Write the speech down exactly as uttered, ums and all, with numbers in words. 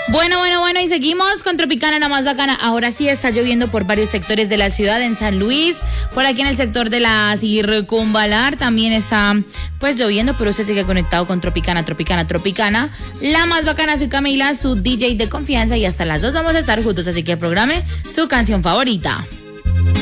Bueno, bueno, bueno, y seguimos con Tropicana, la más bacana. Ahora sí está lloviendo por varios sectores de la ciudad, en San Luis, por aquí en el sector de la Circunvalar también está pues lloviendo, pero usted sigue conectado con Tropicana, Tropicana, Tropicana. La más bacana, soy Camila, su D J de confianza, y hasta las dos vamos a estar juntos, así que programe su canción favorita.